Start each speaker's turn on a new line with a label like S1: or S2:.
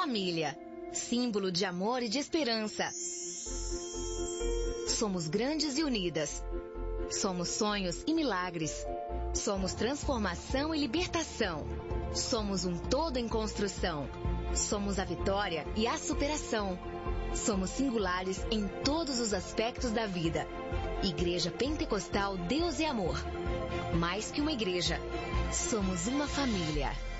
S1: família, símbolo de amor e de esperança. Somos grandes e unidas. Somos sonhos e milagres. Somos transformação e libertação. Somos um todo em construção. Somos a vitória e a superação. Somos singulares em todos os aspectos da vida. Igreja Pentecostal Deus é Amor. Mais que uma igreja, somos uma família.